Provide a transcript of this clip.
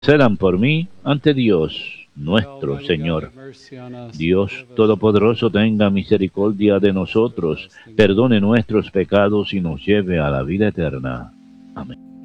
Cedan por mí ante Dios nuestro Señor. Dios Todopoderoso tenga misericordia de nosotros, perdone nuestros pecados y nos lleve a la vida eterna.